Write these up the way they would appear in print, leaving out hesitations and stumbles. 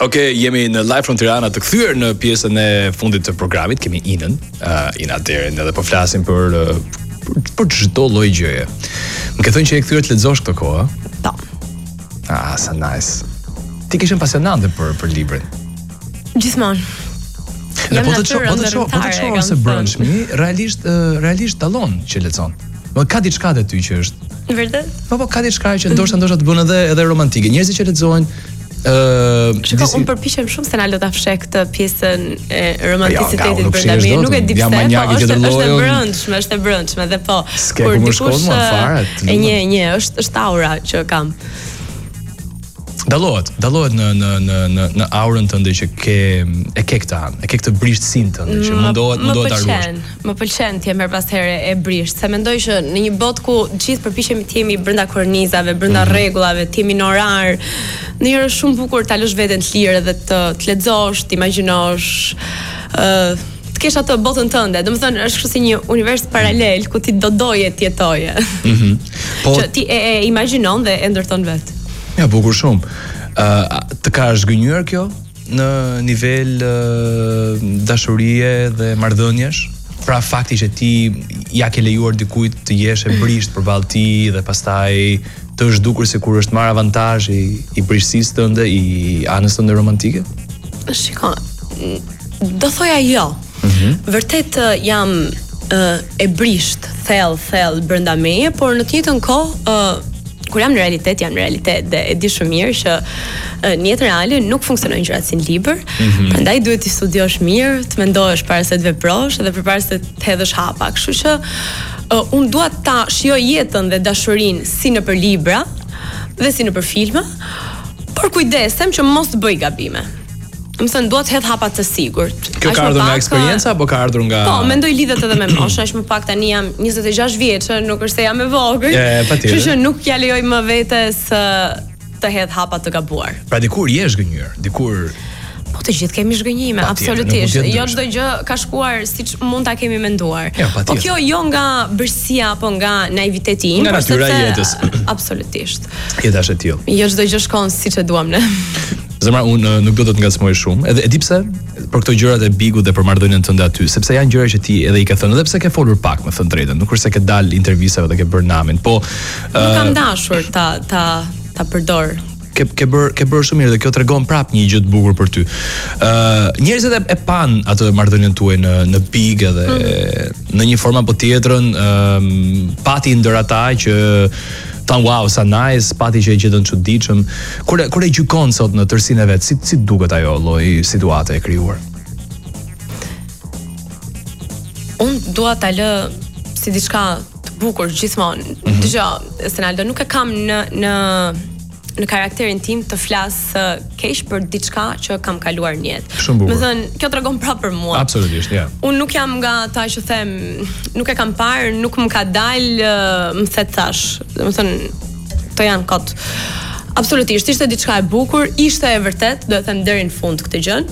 Okej, jemi në live from Tirana, të kthyer në pjesën e fundit të programit. Kemi Inën, Ina Derin, edhe po flasim për çdo lloj gjëje. Më ke thënë që e kthyer të lexosh këtë kohë? Po. Sa nice. Ti kishe pasionante për librin. Gjithmonë. Po të shoh se brëndshmi, realisht dallon që lexon. Po ka diçka te ty që është. Vërtet? Po ka diçka që ndoshta të bën edhe romantike. Njerëzit që lexojnë unë përpiqem shumë se na lo ta fsheh këtë pjesën e romanticitetit brenda me, nuk e di pse, po është e brëndshme dhe po. Kur dikush e një është aura që kam. Dallohet në aurën tënde që ke këtë anë, e ke këtë brishtësinë tënde që mundohet ta ruash. Më pëlqen të jem her pas here e brisht, se mendoj që në një botë ku gjithë përpiqemi të jemi brenda kornizave, brenda rregullave, të jemi në orar, ndonjëherë është shumë bukur ta lësh veten të lirë dhe të lexosh, të imagjinosh, të kesh atë botën tënde. Domethënë është kështu si një univers paralel ku ti do doje të jetoje. Që ti e imagjinon dhe e ndërton vetë. Ja, bukur shumë. Të ka zhgënjur kjo në nivel dashurie dhe marrëdhënies? Pra fakti që ti ja ke lejuar dikujt të jesh e brisht përballë ti dhe pastaj të zhdukur sikur është marr avantazh i brishtësisë tënde, i anës tënde romantike? Shiko, do thoja jo. Vërtet jam e brisht, thell brenda meje, por në të njëjtën kohë kur jam në realitet dhe e di shumë mirë që në jetën reale nuk funksionojnë gjërat si në libër. Prandaj duhet të studiosh mirë, të mendosh para se të veprosh dhe përpara se të hedhësh hapa. Kështu që unë dua ta shijoj jetën dhe dashurinë si nëpër libra dhe si nëpër filma, por kujdesem që mos të bëj gabime. Më thënë, duhet të hedh hapa të sigurt. Kjo ka ardhur nga eksperjenca apo ka ardhur nga... Po, mendoj lidhet edhe me moshën, më pak tani jam 26 vjeçë, nuk është se jam e vogël. Kështu që nuk ja lejoj më vetes të hedh hapa të gabuar. Pra dikur je zhgënjur, dikur... Po të gjithë kemi zhgënjime, absolutisht. Jo çdo gjë ka shkuar siç mund ta kemi menduar. Po kjo jo nga bërësia apo nga naiviteti im, nga natyra e jetës. Absolutisht. Jeta është e tillë. Jo çdo gjë shkon siç e duam ne. Zemra, unë nuk do të ngacmoj shumë. Edhe e di pse për këto gjërat e bigut dhe për marrëdhënien tënde aty, sepse janë gjëra që ti edhe i ke thënë, edhe pse ke folur pak, me thënë drejtën, nuk është se ke dalë intervistave dhe ke bërë namin, po nuk kam dashur ta përdor. Ke bërë shumë mirë dhe kjo tregon prap një gjë të bukur për ty. Njerëzit e pan atë marrëdhënien tuaj në big edhe në një formë apo tjetrën, pati ndër ata që wow, sa nice, pati që e gjetën çuditshëm. Kur e gjykon sot në tërsinë e vet, si duket ajo lloj situate e krijuar? Unë dua ta lë si diçka të bukur gjithmonë. Dgjoj, Stenaldo, nuk e kam në karakterin tim të flas keq për diçka që kam kaluar në jetë. Më thënë, kjo tregon prapë për mua. Absolutisht, ja. Unë nuk jam nga ata që them, nuk e kam parë, nuk më ka dalë, më the thash. Domethënë, to janë kot. Absolutisht, ishte diçka e bukur, ishte e vërtet, do të them deri në fund këtë gjën.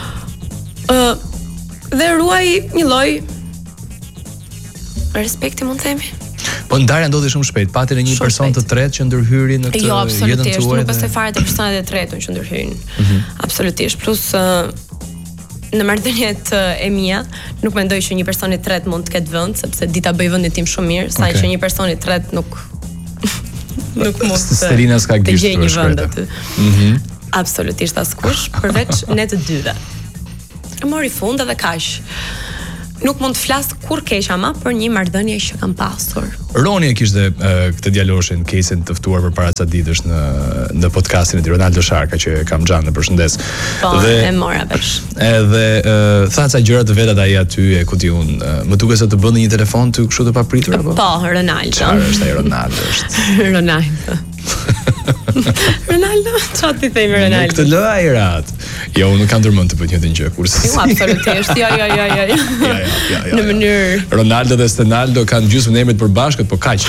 Dhe ruaj një lloj respekti, mund të themi. Po ndarja ndodhi shumë shpejt. Pati një person të tretë që ndërhyri në këtë jetën tuaj. Jo, absolutisht, nuk besoj fare te personat e tretë që ndërhyrin. Absolutisht. Plus në marrëdhëniet e mia, nuk mendoj që një person i tretë mund të ketë vend, sepse di ta bëj vendin tim shumë mirë, sa që një person i tretë nuk mund të Sterina s'ka gjysmë një vend aty. Absolutisht askush, përveç ne të dyve. E mori fund edhe kaq. Nuk mund të flas kur keq ama për një marrëdhënie që kam pasur. Roni e kishte këtë djaloshin, casein të ftuar përpara ca ditësh në podcastin e tij, Ronaldo Sharka, që kam xhan, përshëndes. Po, e mora vesh. Edhe tha ca gjëra të vetat ai aty, e ku di unë, më duket se të bënte një telefon ty kështu të papritur apo? Po, Ronaldo. Çfarë është ai Ronaldo? Ronaldo. Ronaldo, çfarë ti themi Ronaldo? Nuk të lë ai rat. Jo, unë nuk kam ndërmend të bëj njëjtën gjë kurse. Jo, absolutisht. Jo. Ja. Në mënyrë. Ronaldo dhe Stenaldo kanë gjysmën e emrit përbashkët, po kaq.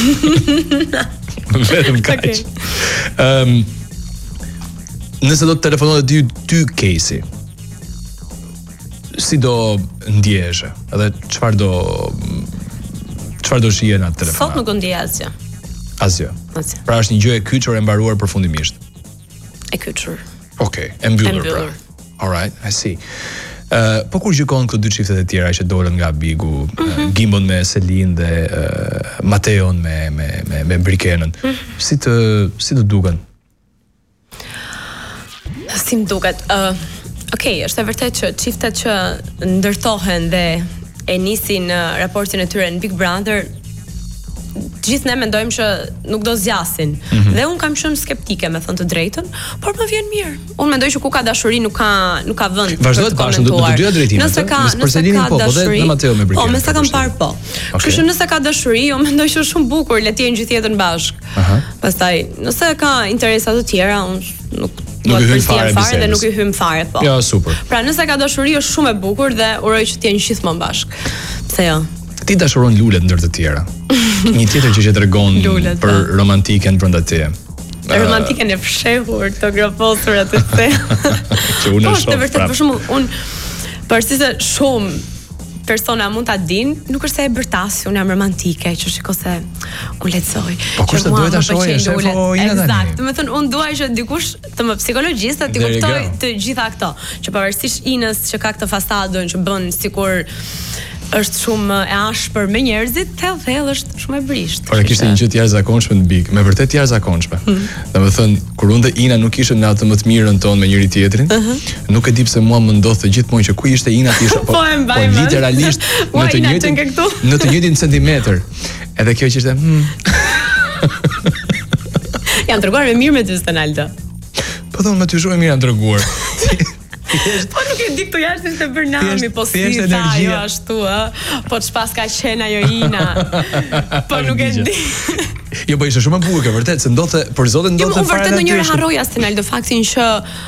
Vetëm kaq. Nëse do të telefononte ty Casey, si do ndjehesh? Edhe çfarë do shije në atë telefon? Sot nuk do ndjej asgjë. Asgjë. Pra është një gjë e kyçur e mbaruar përfundimisht. E kyçur. Okej, e mbyllur pra. All right, I see. Po kur gjykon këto dy çiftet e tjera që dolën nga Bigu, Gimbon me Selin dhe Mateon me Brikenën. Si të duken? Si më duket? Okej, është e vërtet që çiftet që ndërtohen dhe e nisin raportin e tyre në Big Brother, gjithë ne mendojmë që nuk do zgjasin. Dhe un kam qenë skeptike, me thënë të drejtën, por më vjen mirë. Un mendoj që ku ka dashuri nuk ka vend. Vazhdohet bashkë të dyja drejtimet. Nëse ka dashuri, dhe Mateo me Brikenën. Po, me sa kam parë po. Kështu që nëse ka dashuri, unë mendoj që është shumë bukur le të jenë gjithë jetën bashkë. Pastaj, nëse ka interesa të tjera, unë nuk i hym fare dhe nuk i hym fare, po. Ja, super. Pra, nëse ka dashuri është shumë e bukur dhe uroj që të jenë gjithmonë bashkë. Pse jo? Ti dashuron lulet ndër të tjera. Një tjetër që tregon për romantiken brenda teje. Romantiken e fshehur të groposurat e the. Që unë shoh. Po, vërtet për shembull, unë përsi se shumë persona mund ta din, nuk është se e bërtasi, unë jam romantike, që shiko se unë lexoj. Po kush të duhet ta shohë, Eksakt. Do të thënë unë dua që dikush të më psikologjistë të kuptoj të gjitha këto, që pavarësisht Inës që ka këtë fasadën që bën sikur është shumë e ashpër me njerëzit, thellë është shumë e brisht. Por kishte një gjë të jashtëzakonshme në Big, me vërtet jashtëzakonshme. Domethënë, kur unë dhe Ina nuk ishim në atë më të mirën tonë me njëri tjetrin, nuk e di pse mua më ndodhte gjithmonë që ku ishte Ina ti po literalisht në të njëjtin centimetër. Edhe kjo që ishte Jam treguar me mirë me ty Stenaldo. Po thonë me ty shumë mirë jam treguar. Po nuk e di këtu jashtë ishte Bernami, po si tha ajo ashtu, po ç'pas ka qenë ajo Ina. Po nuk e di. Jo, po ishte shumë e bukur, vërtet, se ndodhte, për zotin ndodhte fare. Jo, vërtet ndonjëherë harroja Stenaldo faktin që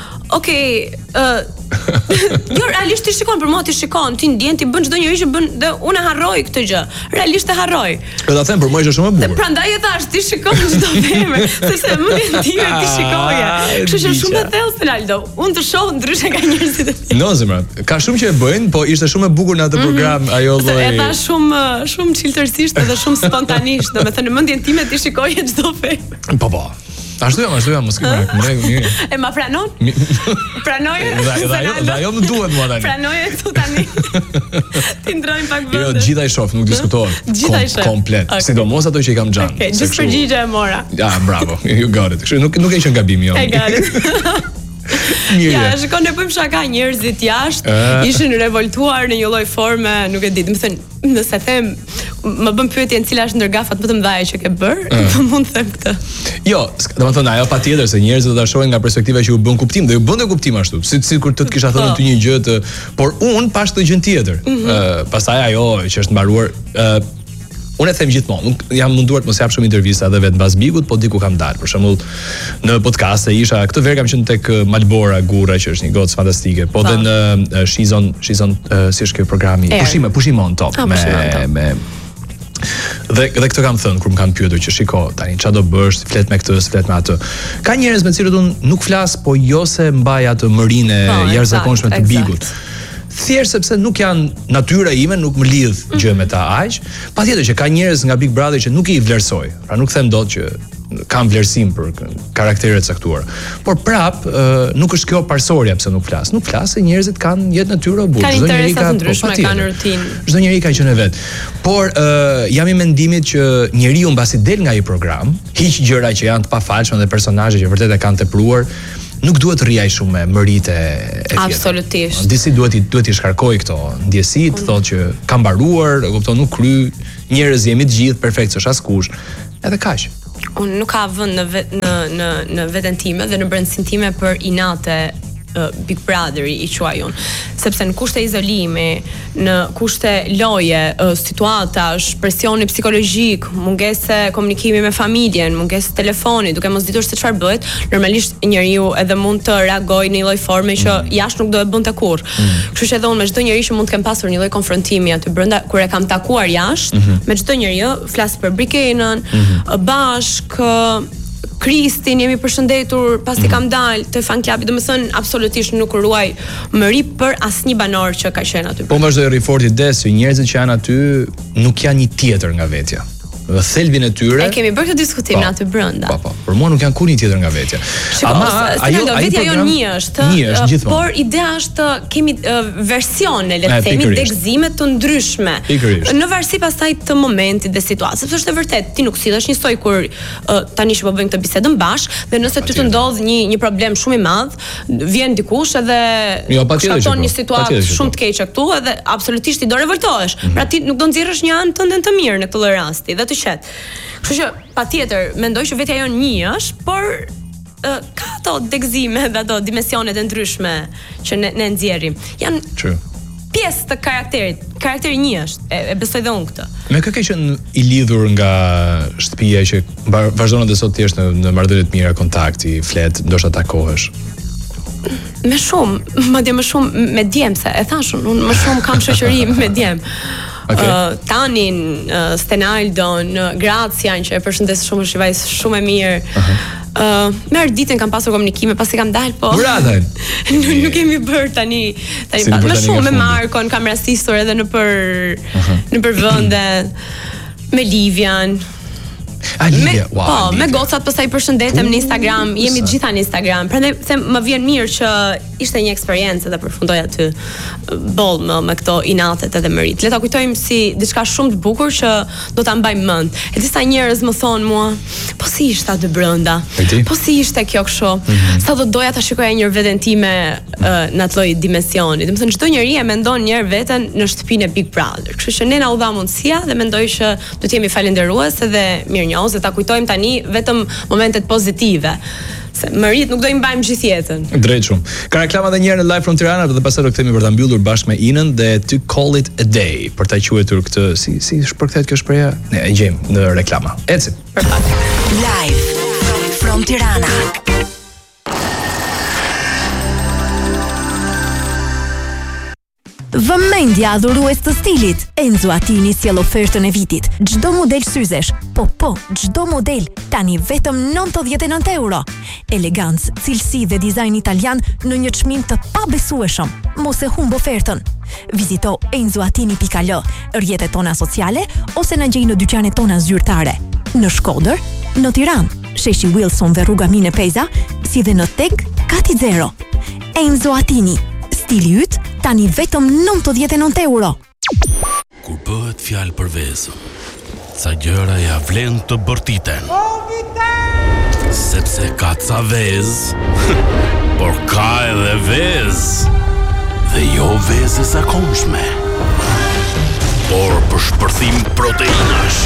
jo, realisht ti shikon, për mua ti shikon, ti ndjen, ti bën çdo njeri që bën dhe unë harroj këtë gjë. Realisht e harroj. Po ta them, për mua ishte shumë e bukur. Dhe prandaj e thash, ti shikon çdo femër, sepse më vjen time ti shikoje. Kështu që shumë e thellë Ronaldo. Unë të shoh ndryshe nga njerëzit e tjerë. No, zemra, ka shumë që e bëjnë, po ishte shumë e bukur në atë program, ajo lloj. E tha shumë çiltërsisht edhe shumë spontanisht, domethënë në mendjen time ti shikoje çdo femër. Po. Ashtu jam, mos kemë mirë. E ma pranon? Pranoje? Dhe ajo më duhet mua tani. Pranoje këtu tani. Ti ndrojmë pak vende. Jo, gjithaj shoh, nuk diskutohet. Gjithaj shoh. Komplet. Sidomos ato që i kam xhan. Okej, gjithë përgjigje e mora. Ja, bravo. You got it. Kështu nuk e qenë gabim jo. E got it. Ja, shikon, ne bëjmë shaka, njerëzit jashtë ishin revoltuar në një lloj forme, nuk e di, do të thënë, nëse them, më bën pyetjen cila është ndër gafat më të mëdha që ke bër, po mund të them këtë. Jo, domethënë ajo patjetër se njerëzit do ta shohin nga perspektiva që u bën kuptim dhe u bën kuptim ashtu. Sikur të kisha thënë ty një gjë të, por un pash të gjën tjetër. Pastaj ajo që është mbaruar, unë e them gjithmonë, nuk jam munduar të mos jap shumë intervista edhe vetë mbas Bigut, po diku kam dalë. Për shembull, në podcaste isha këtë verë kam qenë tek Malbora Gurra, që është një gocë fantastike, po edhe në Shizon, si është ky programi? Pushimon Top me dhe këtë kam thënë kur më kanë pyetur që shiko, tani çfarë do bësh, flet me këtë, flet me atë. Ka njerëz me të cilët unë nuk flas, po jo se mbaj atë mërinë e jashtëzakonshme të Bigut. Thjesht sepse nuk janë natyra ime, nuk më lidh gjë me ta aq. Patjetër që ka njerëz nga Big Brother që nuk i vlerësoj. Pra nuk them dot që kam vlerësim për karakteret e caktuar. Por prap nuk është kjo parsorja pse nuk flas. Nuk flas se njerëzit kanë jetë natyrë o burr. Çdo njeri ka ndryshme, kanë rutinë. Çdo njeri ka gjën e vet. Por jam i mendimit që njeriu mbasi del nga ai program, hiq gjëra që janë të pafalshme dhe personazhe që vërtet e kanë tepruar, nuk duhet të rriaj shumë me mëritë e tjetër. Absolutisht. Disi duhet i shkarkoj këto ndjesitë, thotë që ka mbaruar, e kupton, nuk kry, njerëz jemi të gjithë, perfekt, s'është askush. Edhe kaq. Unë nuk ka vend në veten time dhe në brendësinë time për inate Big Brotheri i quaj unë, sepse në kushte izolimi, në kushte loje, situatash, presioni psikologjik, mungesë komunikimi me familjen, mungesë telefoni, duke mos ditur se çfarë bëhet, normalisht njeriu edhe mund të reagojë në një lloj forme që jashtë nuk do e bënte kurrë. Kështu që edhe unë me çdo njeri që mund të kem pasur një lloj konfrontimi aty brenda, kur e kam takuar jashtë, me çdo njeri, flas për Brikenën, bashk Kristin, jemi përshëndetur, pasi kam dalë të fan klubi, domethënë absolutisht nuk ruaj mëri për asnjë banor që ka qenë aty. Po vazhdoi Riforti des që njerëzit që janë aty nuk janë një tjetër nga vetja. thelbin e tyre. E kemi bërë këtë diskutim në aty brenda. Po. Për mua nuk janë kurrë tjetër nga vetja. Ama vetja jo një është, por ideja është kemi versione, le të themi, degëzime të ndryshme. Në varësi pastaj të momentit dhe situatës, sepse është e vërtet, ti nuk sillesh njësoj kur tani që po bëjmë këtë bisedën bashkë, dhe nëse ty të ndodh një problem shumë i madh, vjen dikush edhe shkakton një situatë shumë të keqe këtu edhe absolutisht i do revoltohesh. Pra ti nuk do nxjerrësh një anë tënde të mirë në këtë lloj rasti dhe të qetë. Kështu që patjetër mendoj që vetja jonë një është, por ka ato degëzime dhe ato dimensionet e ndryshme që ne nxjerrim. Janë pjesë të karakterit. Karakteri një është, e besoj dhe unë këtë. Me kë ke qenë i lidhur nga shtëpia që vazhdon edhe sot ti je në marrëdhënie të mira, kontakti, flet, ndoshta takohesh? Me shumë, madje më shumë me djem, se e thash unë më shumë kam shoqëri me djem. Tanin, Stenaldon, Gracian, që e përshëndes shumë, është vajzë shumë e mirë. Me Arditën kam pasur komunikime, pasi kam dalë, po nuk kemi bërë tani më shumë me Markon kam rastisur edhe në për vende, me Livian. Me gocat pastaj përshëndetem në Instagram, jemi të gjitha në Instagram. Prandaj them më vjen mirë që ishte një eksperiencë dhe përfundoj aty boll me këto inatet edhe merit. Le ta kujtojmë si diçka shumë të bukur që do ta mbaj mend. E disa njerëz më thon mua, po si ishte aty brenda? Po si ishte kjo kështu? Sa do doja ta shikoja një veten time në atë lloj dimensioni. Domethënë çdo njeri e mendon një herë veten në shtëpinë e Big Brother. Kështu që ne na u dha mundësia dhe mendoj që do të jemi falënderues edhe mirënjohës, ta kujtojmë tani vetëm momentet pozitive. Se mërit nuk do i mbajmë gjithë jetën. Drejt shumë. Ka reklama edhe një herë në Live from Tirana dhe pastaj do kthehemi për ta mbyllur bashkë me Inën dhe To Call It a Day për ta quajtur këtë si shpërkthehet kjo shprehje? Ne e gjejmë në reklama. Ecim. Live from Tirana. Vëmendja adhurues të stilit. Enzo Attini sjell ofertën e vitit. Çdo model syzesh, çdo model tani vetëm 99 euro. Elegancë, cilësi dhe dizajn italian në një çmim të pabesueshëm. Mos e humb ofertën. Vizito enzoatini.al, rrjetet tona sociale ose na gjej në dyqanet tona zyrtare. Në Shkodër, në Tiranë, sheshi Wilson dhe rruga Mine Peza, si dhe në Tek Kati Zero. Enzo Attini. Stili yt tani vetëm 99 euro. Kur bëhet fjalë për vezën, ca gjëra ja vlen të bërtiten. Sepse ka ca vezë, por ka edhe vezë. Dhe jo vezë e zakonshme, por për shpërthim proteinash.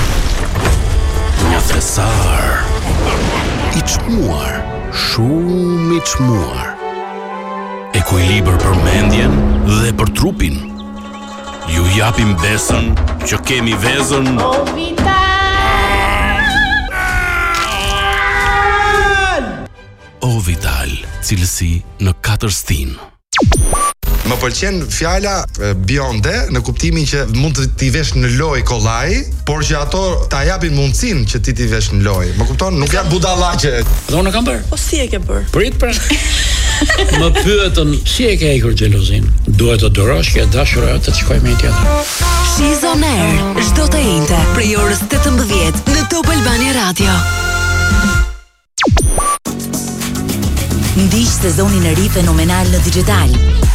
Një thesar i çmuar, shumë i çmuar. Ekuilibër për mendjen dhe për trupin. Ju japim besën që kemi vezën Ovital, cilësi në 4 stin. Më pëlqen fjala bionde në kuptimin që mund të t'i vesh në lojë kollaj, por që ato ta japin mundësinë që ti t'i vesh në lojë. Më kupton? Nuk janë budallaqe. Do në kam bërë. Po si e ke bërë? Prit pra. Më pyetën si e ke hekur xhelozin. Duhet të durosh që dashura të shkojmë me tjetër. She's on air, çdo të njëjtë, prej orës 18 në Top Albania Radio. Ndiq sezonin e ri fenomenal në digital.